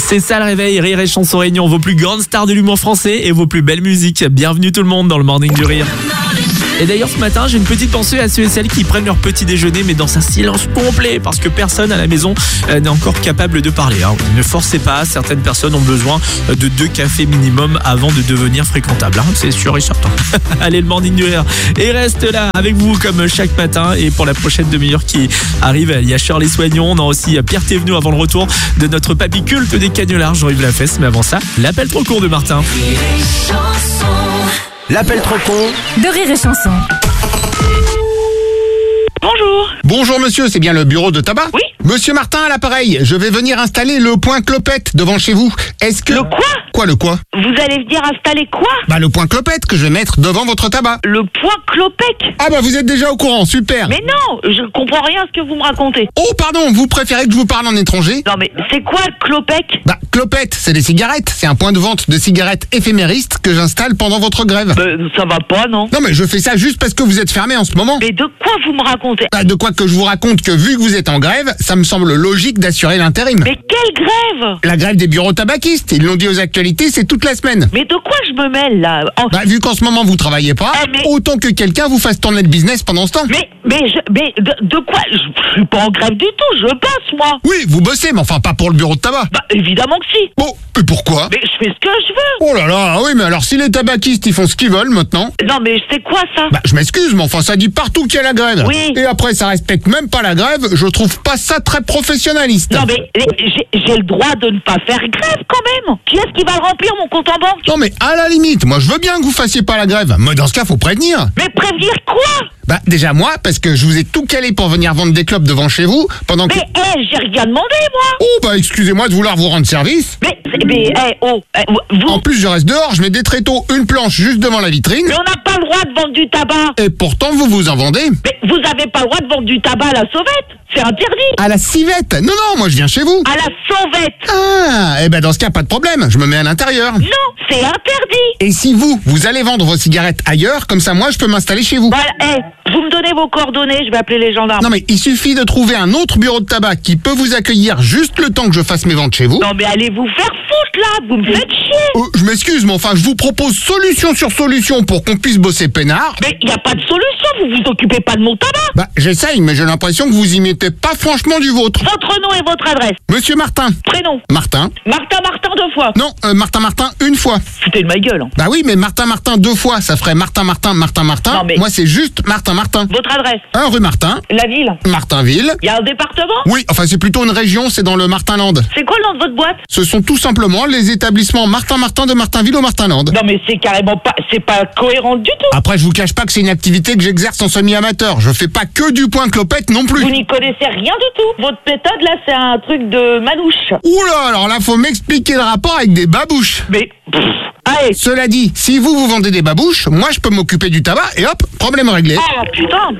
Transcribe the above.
C'est ça le réveil, Rire et Chanson Réunion, vos plus grandes stars de l'humour français et vos plus belles musiques. Bienvenue tout le monde dans le Morning du Rire. Et d'ailleurs ce matin j'ai une petite pensée à ceux et celles qui prennent leur petit déjeuner mais dans un silence complet parce que personne à la maison n'est encore capable de parler. Ne forcez pas, certaines personnes ont besoin de 2 cafés minimum avant de devenir fréquentables. C'est sûr et certain. Allez, le Morning du Rire et reste là avec vous comme chaque matin. Et pour la prochaine demi-heure qui arrive, il y a Shirley Soignon, on a aussi Pierre Thévenoud avant le retour de notre papy culte des canulars, Jean-Yves Lafesse. Mais avant ça, l'appel trop court de Martin. L'appel trop con de Rire et Chanson. Bonjour. Bonjour monsieur, c'est bien le bureau de tabac? Oui. Monsieur Martin à l'appareil, je vais venir installer le point clopette devant chez vous. Est-ce que... Le quoi? Quoi le quoi? Vous allez venir installer quoi? Bah le point clopette que je vais mettre devant votre tabac. Le point Clopec? Ah bah vous êtes déjà au courant, super. Mais non, je comprends rien à ce que vous me racontez. Oh pardon, vous préférez que je vous parle en étranger? Non mais c'est quoi le Clopec? Bah clopette, c'est des cigarettes, c'est un point de vente de cigarettes éphéméristes que j'installe pendant votre grève. Ça va pas, non? Non mais je fais ça juste parce que vous êtes fermé en ce moment. Mais de quoi vous me racontez? Bah de quoi que je vous raconte que vu que vous êtes en grève, ça me semble logique d'assurer l'intérim. Mais quelle grève? La grève des bureaux tabaquistes, ils l'ont dit aux actualités, c'est toute la semaine. Mais de quoi je me mêle là? Bah vu qu'en ce moment vous travaillez pas, mais- autant que quelqu'un vous fasse tourner le business pendant ce temps. Mais de quoi? Je suis pas en grève du tout, je bosse moi. Oui, vous bossez, mais enfin pas pour le bureau de tabac. Bah évidemment que si. Bon, et pourquoi? Mais je fais ce que je veux. Oh là là, oui, mais alors si les tabaquistes ils font ce qu'ils veulent maintenant. Non mais c'est quoi ça? Bah je m'excuse, mais enfin ça dit partout qu'il y a la grève. Oui. Et après ça respecte même pas la grève, je trouve pas ça très professionnaliste. Non mais j'ai le droit de ne pas faire grève quand même. Qui est-ce qui va le remplir mon compte en banque? Non mais à la limite, moi je veux bien que vous fassissiez pas la grève, mais dans ce cas faut prévenir. Mais prévenir quoi? Bah déjà moi, parce que je vous ai tout calé pour venir vendre des clopes devant chez vous, pendant que... Mais j'ai rien demandé moi. Oh bah excusez-moi de vouloir vous rendre service. Vous... En plus je reste dehors, je mets des tréteaux, une planche juste devant la vitrine. Mais on n'a pas le droit de vendre du tabac. Et pourtant vous vous en vendez. Mais vous avez pas le droit de vendre du tabac à la sauvette. C'est interdit. À la civette. Non, non, moi je viens chez vous. À la sauvette. Ah, et ben dans ce cas pas de problème, je me mets à l'intérieur. Non, c'est interdit. Et si vous allez vendre vos cigarettes ailleurs, comme ça moi je peux m'installer chez vous. Voilà, vous me donnez vos coordonnées, je vais appeler les gendarmes. Non mais il suffit de trouver un autre bureau de tabac qui peut vous accueillir juste le temps que je fasse mes ventes chez vous. Non mais allez vous faire foutre là, vous me faites chier. Je m'excuse, mais enfin je vous propose solution sur solution pour qu'on puisse bosser peinard. Mais il n'y a pas de solution, vous vous occupez pas de mon tabac. Bah j'essaye, mais j'ai l'impression que vous y mettez pas franchement du vôtre. Votre nom et votre adresse. Monsieur Martin. Prénom. Martin. Martin 2 fois. Non, Martin une fois. Foutez de ma gueule. Bah oui, mais Martin 2 fois, ça ferait Martin. Non, mais- Moi c'est juste Martin. Votre adresse. 1 rue Martin, La ville. Martinville. Il y a un département. Oui, enfin c'est plutôt une région, c'est dans le Martinland. C'est quoi le nom de votre boîte? Ce sont tout simplement les établissements Martin de Martinville au Martinland. Non mais c'est carrément pas, c'est pas cohérent du tout. Après, je vous cache pas que c'est une activité que j'exerce en semi-amateur. Je fais pas que du point clopette non plus. Vous n'y connaissez rien du tout. Votre méthode là, c'est un truc de manouche. Oula, alors là, faut m'expliquer le rapport avec des babouches. Mais allez. Cela dit, si vous vendez des babouches, moi je peux m'occuper du tabac et hop, problème réglé. Ah putain.